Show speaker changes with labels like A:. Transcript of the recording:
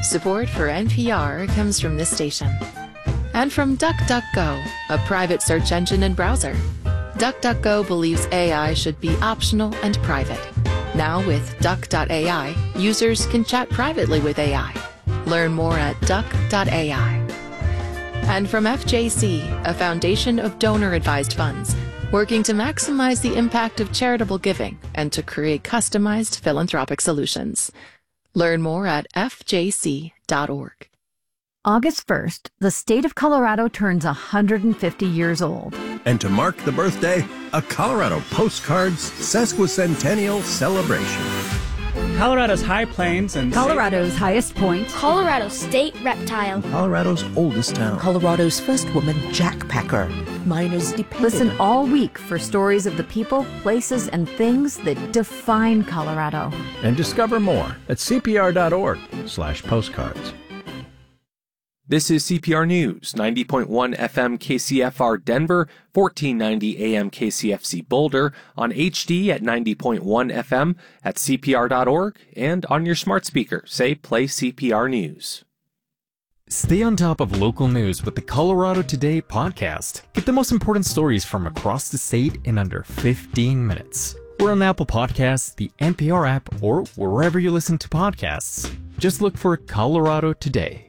A: Support for NPR comes from this station. And from DuckDuckGo, a private search engine and browser. DuckDuckGo believes AI should be optional and private. Now with Duck.ai, users can chat privately with AI. Learn more at Duck.ai. And from FJC, a foundation of donor-advised funds, working to maximize the impact of charitable giving and to create customized philanthropic solutions. Learn more at fjc.org.
B: August 1st, the state of Colorado turns 150 years old.
C: And to mark the birthday, a Colorado Postcards Sesquicentennial Celebration.
D: Colorado's High Plains and
B: Colorado's highest point.
E: Colorado's state reptile.
C: Colorado's oldest town.
F: Colorado's first woman jackpacker. Miners dependent.
B: Listen all week for stories of the people, places, and things that define Colorado.
G: And discover more at cpr.org/postcards.
H: This is CPR News, 90.1 FM KCFR Denver, 1490 AM KCFC Boulder, on HD at 90.1 FM, at CPR.org, and on your smart speaker. Say, play CPR News.
I: Stay on top of local news with the Colorado Today podcast. Get the most important stories from across the state in under 15 minutes. We're on Apple Podcasts, the NPR app, or wherever you listen to podcasts. Just look for Colorado Today.